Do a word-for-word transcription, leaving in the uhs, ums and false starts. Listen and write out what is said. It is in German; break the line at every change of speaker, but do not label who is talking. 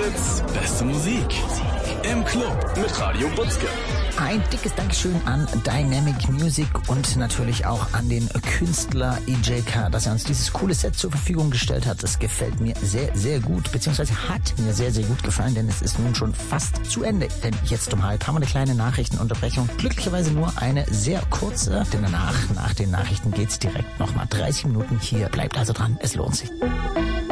Hits, beste Musik. Im Club mit Radio Butzke.
Ein dickes Dankeschön an Dynamic Music und natürlich auch an den Künstler E J K, dass er uns dieses coole Set zur Verfügung gestellt hat. Das gefällt mir sehr, sehr gut, beziehungsweise hat mir sehr, sehr gut gefallen, denn es ist nun schon fast zu Ende. Denn jetzt um halb haben wir eine kleine Nachrichtenunterbrechung. Glücklicherweise nur eine sehr kurze, denn danach, nach den Nachrichten geht's direkt nochmal dreißig Minuten hier. Bleibt also dran, es lohnt sich.